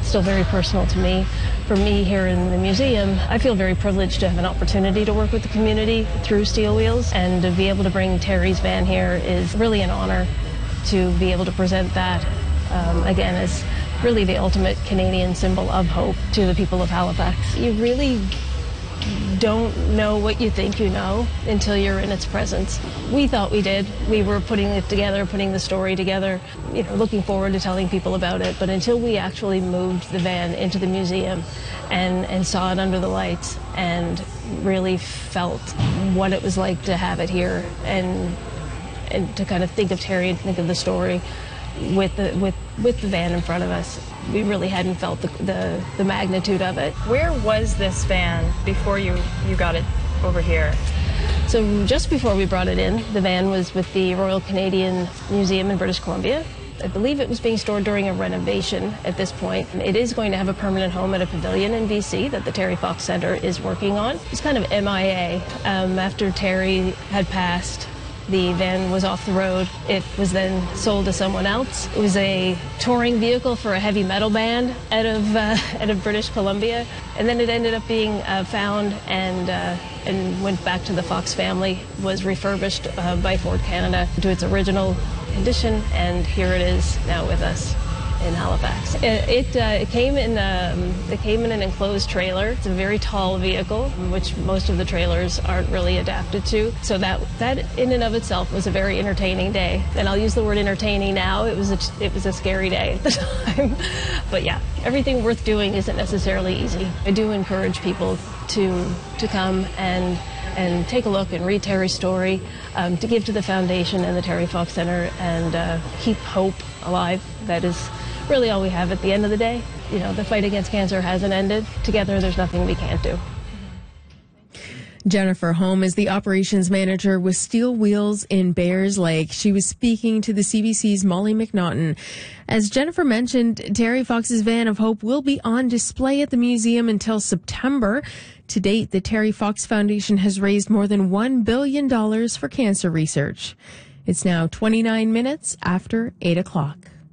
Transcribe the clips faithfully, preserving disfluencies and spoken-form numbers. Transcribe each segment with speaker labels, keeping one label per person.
Speaker 1: still very personal to me. For me here in the museum, I feel very privileged to have an opportunity to work with the community through Steel Wheels, and to be able to bring Terry's van here is really an honor to be able to present that, um, again, as really the ultimate Canadian symbol of hope to the people of Halifax. You really don't know what you think you know until you're in its presence. We thought we did. We were putting it together, putting the story together, you know, looking forward to telling people about it. But until we actually moved the van into the museum and, and saw it under the lights and really felt what it was like to have it here, and and to kind of think of Terry and think of the story with the with with the van in front of us, we really hadn't felt the, the the magnitude of it.
Speaker 2: Where was this van before you you got it over here?
Speaker 1: So just before we brought it in, the van was with the Royal Canadian Museum in British Columbia. I believe it was being stored during a renovation at this point. It is going to have a permanent home at a pavilion in B C that the Terry Fox Centre is working on. It's kind of M I A. Um, after Terry had passed, the van was off the road. It was then sold to someone else. It was a touring vehicle for a heavy metal band out of uh, out of British Columbia, and then it ended up being uh, found and uh, and went back to the Fox family. Was refurbished uh, by Ford Canada to its original condition, and here it is now with us in Halifax. It it, uh, it came in um, it came in an enclosed trailer. It's a very tall vehicle, which most of the trailers aren't really adapted to. So that that in and of itself was a very entertaining day. And I'll use the word entertaining now. It was a, it was a scary day at the time. But yeah, everything worth doing isn't necessarily easy. I do encourage people to to come and and take a look and read Terry's story, um, to give to the foundation and the Terry Fox Centre, and uh, keep hope alive. That is really all we have at the end of the day. You know, the fight against cancer hasn't ended. Together, there's nothing we can't do.
Speaker 3: Jennifer Holm is the operations manager with Steel Wheels in Bayers Lake. She was speaking to the C B C's Molly McNaughton. As Jennifer mentioned, Terry Fox's Van of Hope will be on display at the museum until September. To date, the Terry Fox Foundation has raised more than one billion dollars for cancer research. It's now twenty-nine minutes after eight o'clock.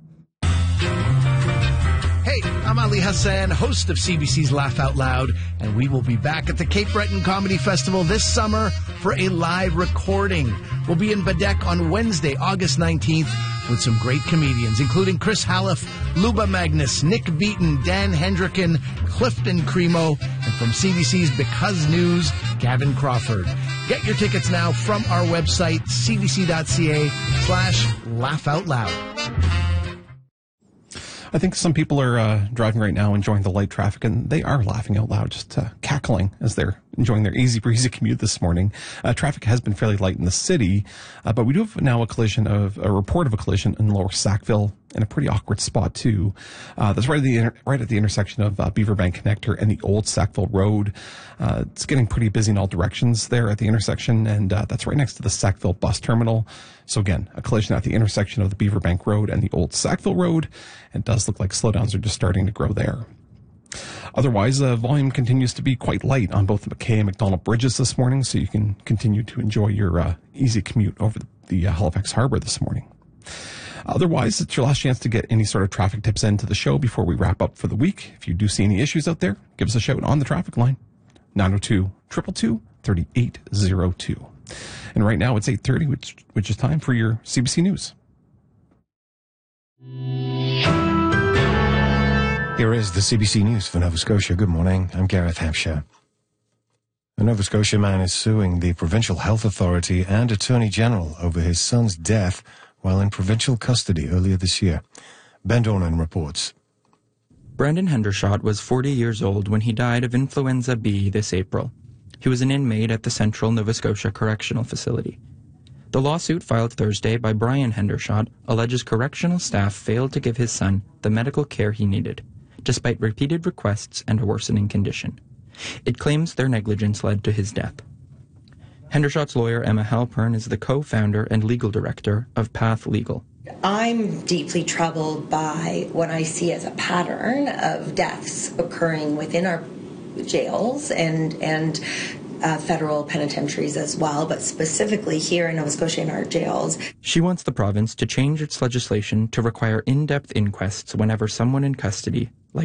Speaker 4: Hey, I'm Ali Hassan, host of C B C's Laugh Out Loud, and we will be back at the Cape Breton Comedy Festival this summer for a live recording. We'll be in Badek on Wednesday, August nineteenth, with some great comedians, including Chris Haliff, Luba Magnus, Nick Beaton, Dan Hendricken, Clifton Cremo, and from C B C's Because News, Gavin Crawford. Get your tickets now from our website, cbc.ca slash laugh out loud.
Speaker 5: I think some people are uh, driving right now, enjoying the light traffic, and they are laughing out loud, just uh, cackling as they're enjoying their easy breezy commute this morning. Uh, traffic has been fairly light in the city, uh, but we do have now a collision of a report of a collision in Lower Sackville in a pretty awkward spot too. Uh, that's right at the inter- right at the intersection of uh, Beaverbank Connector and the Old Sackville Road. Uh, it's getting pretty busy in all directions there at the intersection, and uh, that's right next to the Sackville bus terminal. So again, a collision at the intersection of the Beaverbank Road and the Old Sackville Road. It does look like slowdowns are just starting to grow there. Otherwise, uh, volume continues to be quite light on both the McKay and McDonald bridges this morning, so you can continue to enjoy your uh, easy commute over the, the uh, Halifax Harbor this morning. Otherwise, it's your last chance to get any sort of traffic tips into the show before we wrap up for the week. If you do see any issues out there, give us a shout on the traffic line, nine oh two, two two two, three eight oh two. And right now it's eight thirty, which, which is time for your C B C News.
Speaker 6: Here is the C B C News for Nova Scotia. Good morning. I'm Gareth Hampshire. A Nova Scotia man is suing the Provincial Health Authority and Attorney General over his son's death while in provincial custody earlier this year. Ben Dornan reports.
Speaker 7: Brandon Hendershot was forty years old when he died of influenza B this April. He was an inmate at the Central Nova Scotia Correctional Facility. The lawsuit filed Thursday by Brian Hendershot alleges correctional staff failed to give his son the medical care he needed, despite repeated requests and a worsening condition. It claims their negligence led to his death. Hendershot's lawyer Emma Halpern is the co-founder and legal director of Path Legal.
Speaker 8: I'm deeply troubled by what I see as a pattern of deaths occurring within our jails and and uh, federal penitentiaries as well, but specifically here in Nova Scotia in our jails.
Speaker 7: She wants the province to change its legislation to require in-depth inquests whenever someone in custody, like